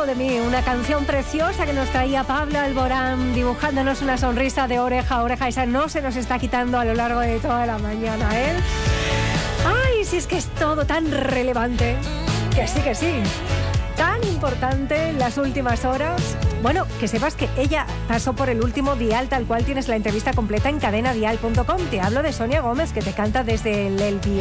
de mí, una canción preciosa que nos traía Pablo Alborán, dibujándonos una sonrisa de oreja a oreja. Esa no se nos está quitando a lo largo de toda la mañana, ¿eh? Ay, si es que es todo tan relevante. Que sí. Tan importante en las últimas horas. Bueno, que sepas que ella pasó por el último Dial, tal cual tienes la entrevista completa en cadenadial.com. Te hablo de Sonia Gómez, que te canta desde el Dial.